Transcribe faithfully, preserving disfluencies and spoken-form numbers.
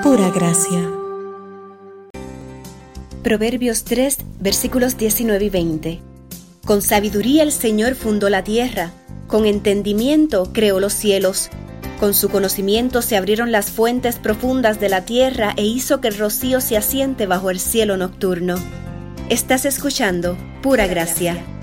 pura gracia. Proverbios tres, versículos diecinueve y veinte. Con sabiduría el Señor fundó la tierra, con entendimiento creó los cielos. Con su conocimiento se abrieron las fuentes profundas de la tierra e hizo que el rocío se asiente bajo el cielo nocturno. Estás escuchando Pura Gracia.